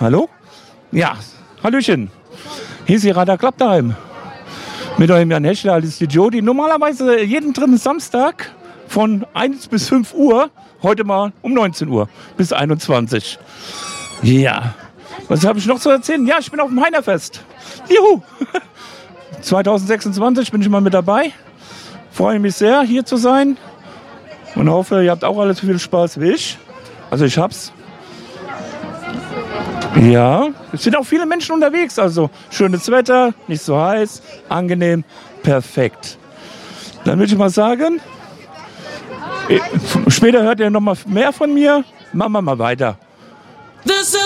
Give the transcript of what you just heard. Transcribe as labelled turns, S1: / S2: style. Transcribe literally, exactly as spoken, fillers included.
S1: Hallo? Ja, Hallöchen. Hier ist die Radar Klappdaheim. Mit eurem Jan Heschler, das ist die Jodi. Normalerweise jeden dritten Samstag von eins bis fünf Uhr. Heute mal um neunzehn Uhr bis einundzwanzig. Ja. Was habe ich noch zu erzählen? Ja, ich bin auf dem Heinerfest. Juhu! zwanzig sechsundzwanzig bin ich mal mit dabei. Freue mich sehr, hier zu sein. Und hoffe, ihr habt auch alle so viel Spaß wie ich. Also ich hab's. Ja, es sind auch viele Menschen unterwegs. Also schönes Wetter, nicht so heiß, angenehm, perfekt. Dann würde ich mal sagen, später hört ihr noch mal mehr von mir. Machen wir mal weiter.
S2: This